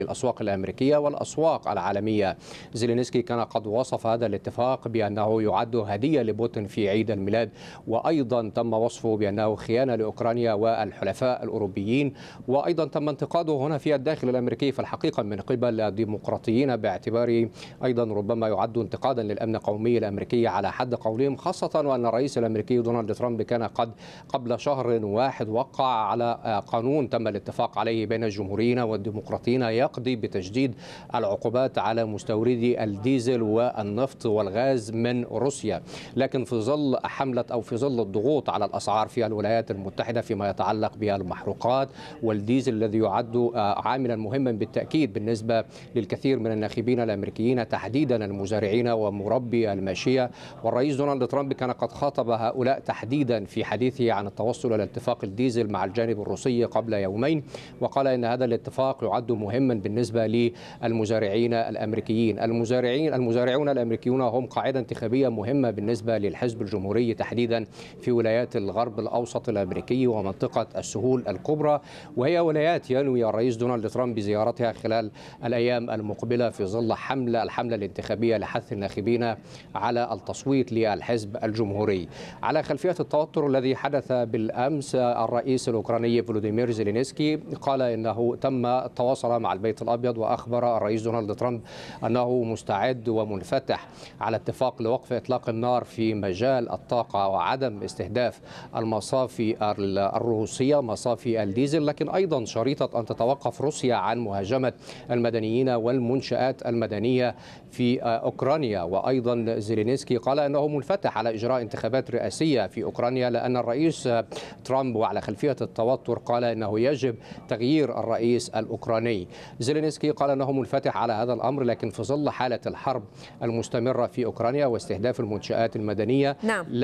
الأسواق الأمريكية والأسواق العالمية. زيلينسكي كان قد وصف هذا الاتفاق بأنه يعد هدية لبوتين في عيد الميلاد، وأيضا تم وصفه بأنه خيانة لأوكرانيا والحلفاء الأوروبيين، وأيضا تم انتقاده هنا في الداخل الأمريكي في الحقيقة من قبل الديمقراطيين باعتباره أيضا ربما يعد انتقادا للأمن القومي الأمريكي على حد قولهم، خاصة وأن الرئيس الأمريكي دونالد ترامب كان قبل شهر واحد وقع على قانون تم الاتفاق عليه بين الجمهوريين والديمقراطيين يقضي بتجديد العقوبات على مستوردي الديزل والنفط والغاز من روسيا، لكن في ظل حملة أو في ظل الضغوط على الأسعار في الولايات المتحدة فيما يتعلق بالمحروقات والديزل الذي يعد عاملا مهما بالتأكيد بالنسبة للكثير من الناخبين الأمريكيين تحديدا المزارعين ومربي الماشية. والرئيس دونالد ترامب كان قد خاطب هؤلاء تحديدا في حديثه عن التوصل إلى اتفاق الديزل مع الجانب الروسي قبل يومين، وقال إن هذا الاتفاق يعد مهما بالنسبة للمزارعين الأمريكيين. المزارعون الأمريكيون هم قاعدة انتخابية مهمة بالنسبة للحزب الجمهوري تحديدا في ولايات الغرب الأوسط الأمريكي ومنطقة السهول الكبرى، وهي ولايات ينوي الرئيس دونالد ترامب بزيارتها خلال الأيام المقبلة في ظل الحملة الانتخابية لحث الناخبين على التصويت للحزب الجمهوري. على خلفية التوتر الذي حدث بالأمس، الرئيس الأوكراني فلوديمير زيلينسكي قال إنه تم التواصل مع البيت الأبيض، وأخبر الرئيس دونالد ترامب أنه مستعد ومنفتح على اتفاق لوقف إطلاق النار في مجال الطاقة وعدم استهداف المصافي الروسية مصافي الديزل، لكن أيضا شريطة أن تتوقف روسيا عن مهاجمة المدنيين والمنشآت المدنية في أوكرانيا. وأيضا زيلينسكي قال أنه منفتح على إجراء انتخابات رئاسية في أوكرانيا، لأن الرئيس ترامب وعلى خلفية التوتر قال أنه يجب تغيير الرئيس الأوكراني. زيلينسكي قال أنه منفتح على هذا الأمر، لكن في ظل حالة الحرب المستمرة في أوكرانيا واستهداف المنشآت المدنية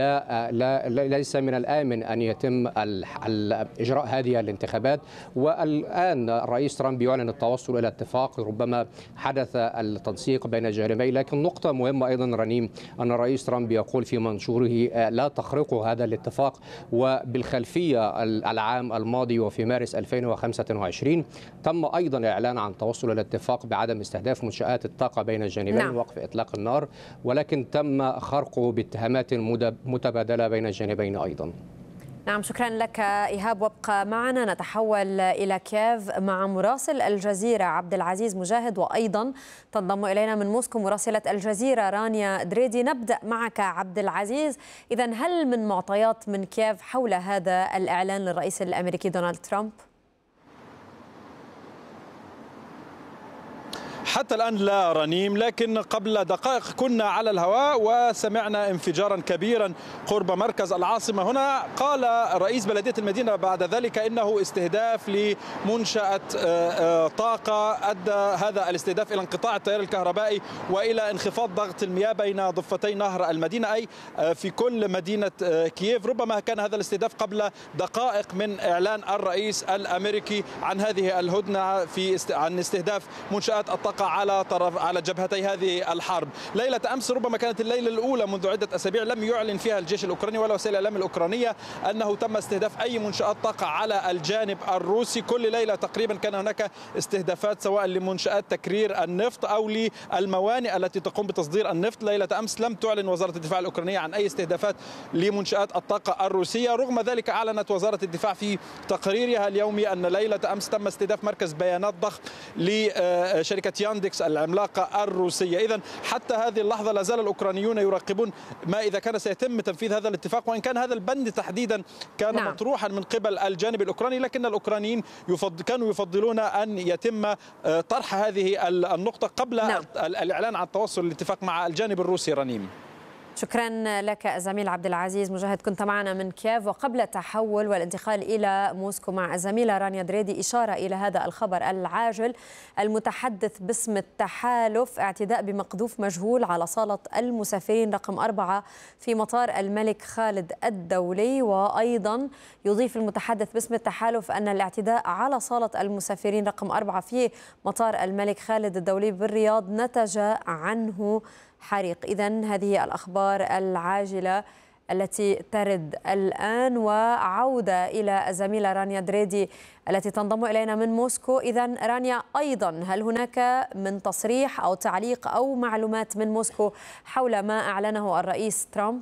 ليس من الآمن أن يتم إجراء هذه الانتخابات. والآن الرئيس ترامب يعلن التوصل إلى اتفاق، ربما حدث التنسيق بين الجانبين، لكن نقطة مهمة أيضا رنيم أن الرئيس ترامب يقول في منشوره لا تخرقوا هذا الاتفاق. وبالخلفية العام الماضي وفي مارس 2025 تم أيضا الإعلان عن التوصل إلى اتفاق بعدم استهداف منشآت الطاقة بين الجانبين ووقف إطلاق النار، ولكن تم خرقه باتهامات متبادلة بين الجانبين أيضا. نعم، شكرا لك إيهاب. وابقى معنا، نتحول إلى كييف مع مراسل الجزيرة عبد العزيز مجاهد، وأيضا تنضم إلينا من موسكو مراسلة الجزيرة رانيا دريدي. نبدأ معك عبد العزيز، إذا هل من معطيات من كييف حول هذا الإعلان للرئيس الأمريكي دونالد ترامب؟ حتى الآن لا رنيم، لكن قبل دقائق كنا على الهواء وسمعنا انفجارا كبيرا قرب مركز العاصمة هنا. قال رئيس بلدية المدينة بعد ذلك إنه استهداف لمنشأة طاقة أدى هذا الاستهداف إلى انقطاع التيار الكهربائي وإلى انخفاض ضغط المياه بين ضفتي نهر المدينة، أي في كل مدينة كييف. ربما كان هذا الاستهداف قبل دقائق من إعلان الرئيس الأمريكي عن هذه الهدنة عن استهداف منشآت الطاقة على جبهتي هذه الحرب. ليلة أمس ربما كانت الليلة الأولى منذ عدة أسابيع لم يعلن فيها الجيش الأوكراني ولا وسائل الإعلام الأوكرانية أنه تم استهداف أي منشآت طاقة على الجانب الروسي. كل ليلة تقريبا كان هناك استهدافات سواء لمنشآت تكرير النفط أو للموانئ التي تقوم بتصدير النفط. ليلة أمس لم تعلن وزارة الدفاع الأوكرانية عن أي استهدافات لمنشآت الطاقة الروسية. رغم ذلك أعلنت وزارة الدفاع في تقريرها اليومي أن ليلة أمس تم استهداف مركز بيانات ضخم لشركة ياندكس العملاقة الروسية. إذن حتى هذه اللحظة لا زال الأوكرانيون يراقبون ما إذا كان سيتم تنفيذ هذا الاتفاق، وإن كان هذا البند تحديدا كان مطروحا من قبل الجانب الأوكراني، لكن الأوكرانيين كانوا يفضلون أن يتم طرح هذه النقطة قبل الإعلان عن التوصل للاتفاق مع الجانب الروسي. رنيم، شكرا لك الزميل عبد العزيز مجاهد، كنت معنا من كييف. وقبل التحول والانتقال إلى موسكو مع الزميلة رانيا دريدي، إشارة إلى هذا الخبر العاجل المتحدث باسم التحالف: اعتداء بمقذوف مجهول على صالة المسافرين رقم 4 في مطار الملك خالد الدولي. وأيضا يضيف المتحدث باسم التحالف أن الاعتداء على صالة المسافرين رقم 4 في مطار الملك خالد الدولي بالرياض نتج عنه حريق. إذن هذه الأخبار العاجلة التي ترد الآن، وعودة إلى الزميلة رانيا دريدي التي تنضم إلينا من موسكو. إذن رانيا، أيضا هل هناك من تصريح أو تعليق أو معلومات من موسكو حول ما أعلنه الرئيس ترامب؟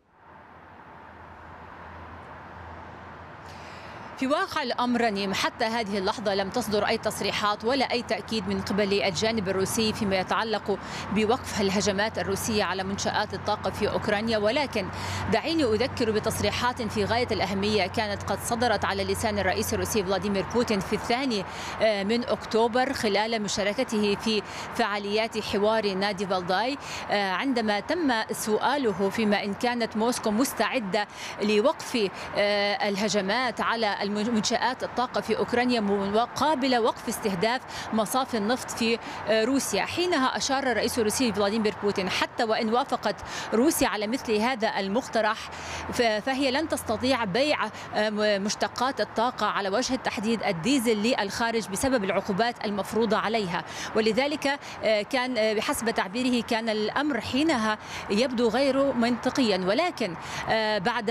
في واقع الأمر رنيم حتى هذه اللحظة لم تصدر أي تصريحات ولا أي تأكيد من قبل الجانب الروسي فيما يتعلق بوقف الهجمات الروسية على منشآت الطاقة في أوكرانيا، ولكن دعيني أذكر بتصريحات في غاية الأهمية كانت قد صدرت على لسان الرئيس الروسي فلاديمير بوتين في 2 من أكتوبر خلال مشاركته في فعاليات حوار نادي فالداي، عندما تم سؤاله فيما إن كانت موسكو مستعدة لوقف الهجمات على منشآت الطاقة في أوكرانيا مقابل وقف استهداف مصافي النفط في روسيا. حينها أشار الرئيس الروسي فلاديمير بوتين حتى وإن وافقت روسيا على مثل هذا المقترح فهي لن تستطيع بيع مشتقات الطاقة على وجه التحديد الديزل للخارج بسبب العقوبات المفروضة عليها، ولذلك كان بحسب تعبيره كان الأمر حينها يبدو غير منطقيا. ولكن بعد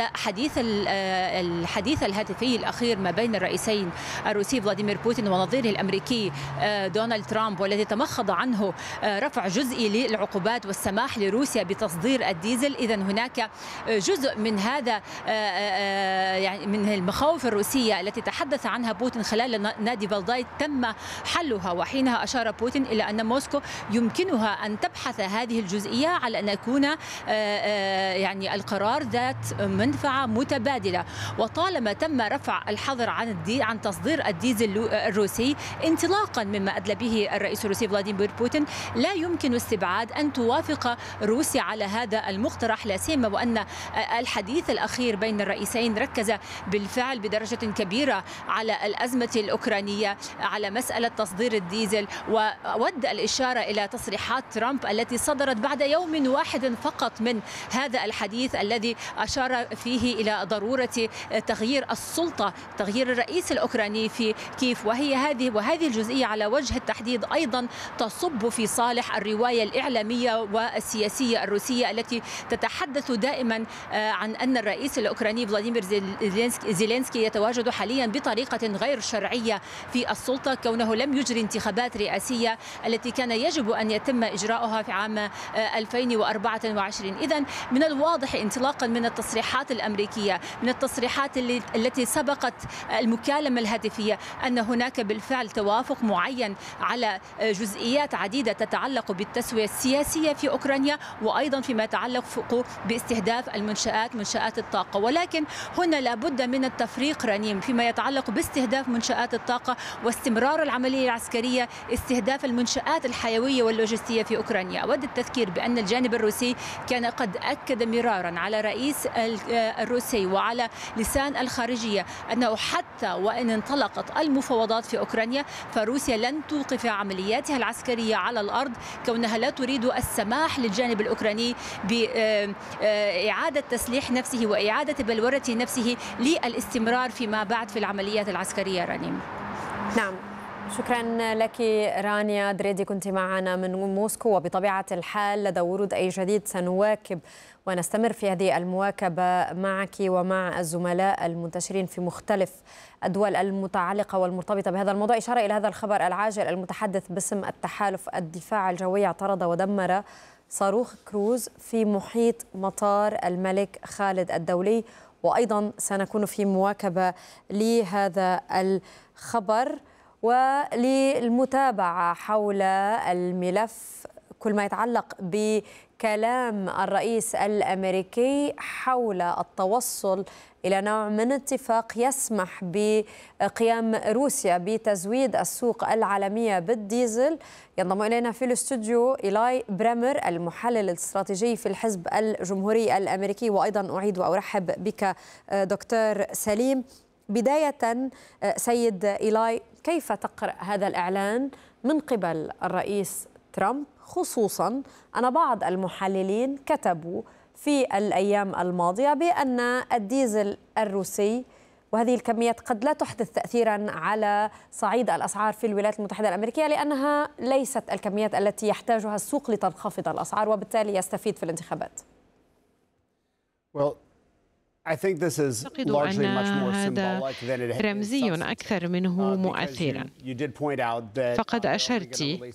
الحديث الهاتفي الأخير ما بين الرئيسين الروسي فلاديمير بوتين ونظيره الأمريكي دونالد ترامب، والذي تمخض عنه رفع جزئي للعقوبات والسماح لروسيا بتصدير الديزل، إذن هناك جزء من هذا يعني من المخاوف الروسية التي تحدث عنها بوتين خلال نادي فالداي تم حلها. وحينها أشار بوتين إلى أن موسكو يمكنها أن تبحث هذه الجزئية على أن يكون يعني القرار ذات منفعة متبادلة. وطالما تم رفع الحظر عن تصدير الديزل الروسي انطلاقا مما أدلى به الرئيس الروسي فلاديمير بوتين، لا يمكن استبعاد أن توافق روسيا على هذا المقترح، لا سيما وأن الحديث الأخير بين الرئيسين ركز بالفعل بدرجة كبيرة على الأزمة الأوكرانية، على مسألة تصدير الديزل، وود الإشارة إلى تصريحات ترامب التي صدرت بعد يوم واحد فقط من هذا الحديث الذي أشار فيه إلى ضرورة تغيير السلطة، تغيير الرئيس الأوكراني في كييف، وهذه الجزئية على وجه التحديد أيضا تصب في صالح الرواية الإعلامية والسياسية الروسية التي تتحدث دائما عن أن الرئيس الأوكراني فلاديمير زيلينسكي يتواجد حاليا بطريقة غير شرعية في السلطة، كونه لم يجري انتخابات رئاسية التي كان يجب أن يتم إجراؤها في عام 2024. إذن من الواضح انطلاقا من التصريحات الأمريكية، من التصريحات التي سبقت المكالمة الهاتفية، أن هناك بالفعل توافق معين على جزئيات عديدة تتعلق بالتسوية السياسية في أوكرانيا، وأيضا فيما يتعلق باستهداف منشآت الطاقة. ولكن هنا لابد من التفريق رنيم فيما يتعلق باستهداف منشآت الطاقة واستمرار العملية العسكرية، استهداف المنشآت الحيوية واللوجستية في أوكرانيا. أود التذكير بأن الجانب الروسي كان قد أكد مرارا على رئيس الروسي وعلى لسان الخارجية أنه حتى وإن انطلقت المفاوضات في أوكرانيا فروسيا لن توقف عملياتها العسكرية على الأرض، كونها لا تريد السماح للجانب الأوكراني بإعادة تسليح نفسه وإعادة بلورة نفسه للاستمرار فيما بعد في العمليات العسكرية. رنيم. نعم، شكرا لك رانيا دريدي، كنت معنا من موسكو. وبطبيعة الحال لدى ورود أي جديد سنواكب ونستمر في هذه المواكبة معك ومع الزملاء المنتشرين في مختلف الدول المتعلقة والمرتبطة بهذا الموضوع. إشارة إلى هذا الخبر العاجل، المتحدث باسم التحالف الدفاع الجوي اعترض ودمر صاروخ كروز في محيط مطار الملك خالد الدولي، وأيضا سنكون في مواكبة لهذا الخبر وللمتابعة حول الملف، كل ما يتعلق بكلام الرئيس الأمريكي حول التوصل إلى نوع من اتفاق يسمح بقيام روسيا بتزويد السوق العالمية بالديزل. ينضم إلينا في الاستوديو إيلاي بريمر، المحلل الاستراتيجي في الحزب الجمهوري الأمريكي، وأيضا أعيد وأرحب بك دكتور سليم. بداية سيد إيلاي، كيف تقرأ هذا الإعلان من قبل الرئيس ترامب، خصوصا أن بعض المحللين كتبوا في الأيام الماضية بأن الديزل الروسي وهذه الكميات قد لا تحدث تأثيرا على صعيد الأسعار في الولايات المتحدة الأمريكية، لأنها ليست الكميات التي يحتاجها السوق لتنخفض الأسعار وبالتالي يستفيد في الانتخابات؟ أعتقد أن هذا رمزي أكثر منه مؤثرا، فقد أشرت